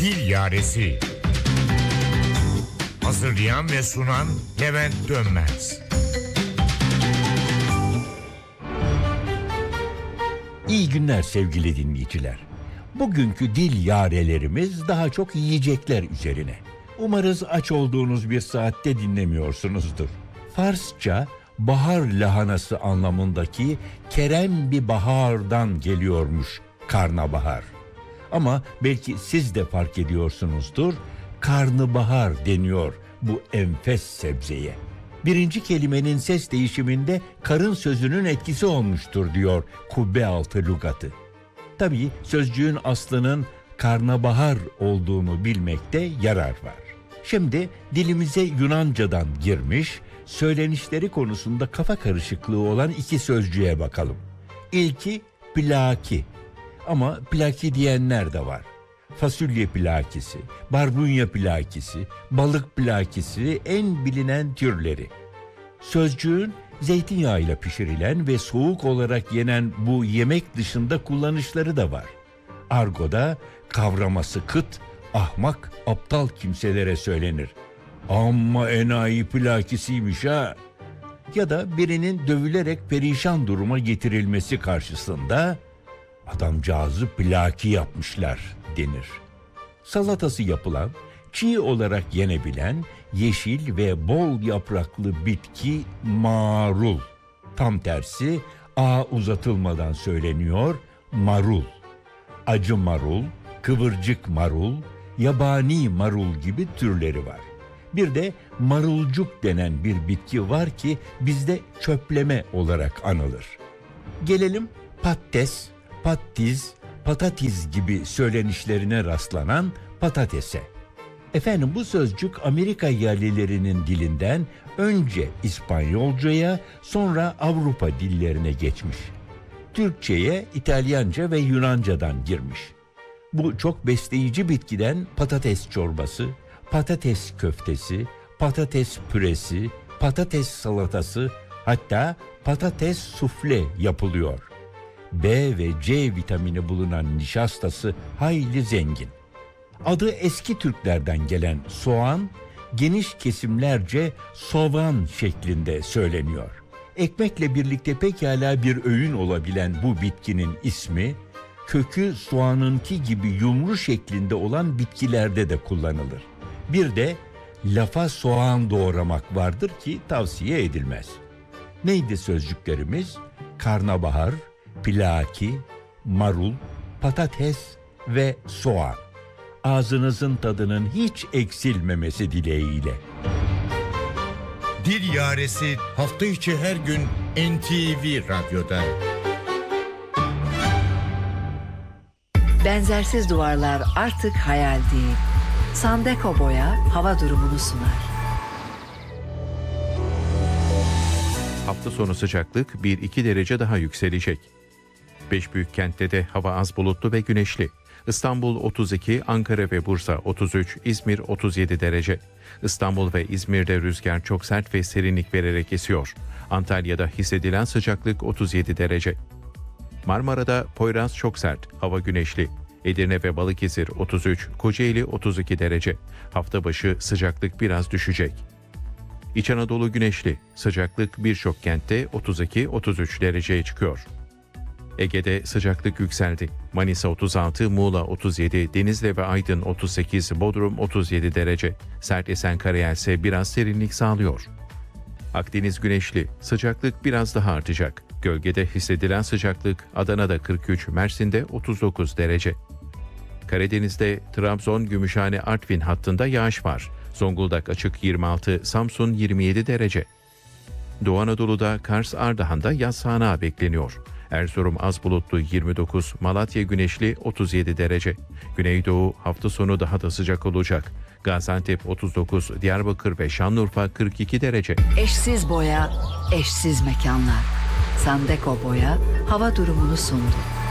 Dil Yaresi. Hazırlayan ve sunan Levent Dönmez. İyi günler sevgili dinleyiciler. Bugünkü dil yarelerimiz daha çok yiyecekler üzerine. Umarız aç olduğunuz bir saatte dinlemiyorsunuzdur. Farsça bahar lahanası anlamındaki kerem bir bahardan geliyormuş karnabahar. Ama belki siz de fark ediyorsunuzdur, karnabahar deniyor bu enfes sebzeye. Birinci kelimenin ses değişiminde karın sözünün etkisi olmuştur diyor Kubbealtı lügatı. Tabii sözcüğün aslının karnabahar olduğunu bilmekte yarar var. Şimdi dilimize Yunanca'dan girmiş, söylenişleri konusunda kafa karışıklığı olan iki sözcüğe bakalım. İlki plaki. Ama plaki diyenler de var. Fasulye plakisi, barbunya plakisi, balık plakisi en bilinen türleri. Sözcüğün zeytinyağıyla pişirilen ve soğuk olarak yenen bu yemek dışında kullanışları da var. Argo'da kavraması kıt, ahmak, aptal kimselere söylenir. Amma enayi plakisiymiş ha. Ya da birinin dövülerek perişan duruma getirilmesi karşısında adamcağızı plaki yapmışlar denir. Salatası yapılan, çiğ olarak yenebilen yeşil ve bol yapraklı bitki marul. Tam tersi a uzatılmadan söyleniyor marul. Acı marul, kıvırcık marul, yabani marul gibi türleri var. Bir de marulcuk denen bir bitki var ki bizde çöpleme olarak anılır. Gelelim patates, pattiz, patates gibi söylenişlerine rastlanan patatese. Efendim bu sözcük Amerika yerlilerinin dilinden önce İspanyolcaya sonra Avrupa dillerine geçmiş. Türkçe'ye İtalyanca ve Yunanca'dan girmiş. Bu çok besleyici bitkiden patates çorbası, patates köftesi, patates püresi, patates salatası, hatta patates sufle yapılıyor. B ve C vitamini bulunan nişastası hayli zengin. Adı eski Türklerden gelen soğan, geniş kesimlerce soğan şeklinde söyleniyor. Ekmekle birlikte pekala bir öğün olabilen bu bitkinin ismi, kökü soğanınki gibi yumru şeklinde olan bitkilerde de kullanılır. Bir de lafa soğan doğramak vardır ki tavsiye edilmez. Neydi sözcüklerimiz? Karnabahar, plaki, marul, patates ve soğan. Ağzınızın tadının hiç eksilmemesi dileğiyle. Dil Yaresi hafta içi her gün NTV Radyo'da. Benzersiz duvarlar artık hayal değil. Sandeko Boya hava durumunu sunar. Hafta sonu sıcaklık 1-2 derece daha yükselecek. 5 büyük kentte de hava az bulutlu ve güneşli. İstanbul 32, Ankara ve Bursa 33, İzmir 37 derece. İstanbul ve İzmir'de rüzgar çok sert ve serinlik vererek esiyor. Antalya'da hissedilen sıcaklık 37 derece. Marmara'da Poyraz çok sert, hava güneşli. Edirne ve Balıkesir 33, Kocaeli 32 derece. Hafta başı sıcaklık biraz düşecek. İç Anadolu güneşli, sıcaklık birçok kentte 32-33 dereceye çıkıyor. Ege'de sıcaklık yükseldi. Manisa 36, Muğla 37, Denizli ve Aydın 38, Bodrum 37 derece. Sert esen karayel ise biraz serinlik sağlıyor. Akdeniz güneşli, sıcaklık biraz daha artacak. Gölgede hissedilen sıcaklık Adana'da 43, Mersin'de 39 derece. Karadeniz'de Trabzon, Gümüşhane, Artvin hattında yağış var. Zonguldak açık 26, Samsun 27 derece. Doğu Anadolu'da Kars, Ardahan'da yaz sağanağı bekleniyor. Erzurum az bulutlu 29, Malatya güneşli 37 derece. Güneydoğu hafta sonu daha da sıcak olacak. Gaziantep 39, Diyarbakır ve Şanlıurfa 42 derece. Eşsiz boya, eşsiz mekanlar. Sandeko Boya hava durumunu sundu.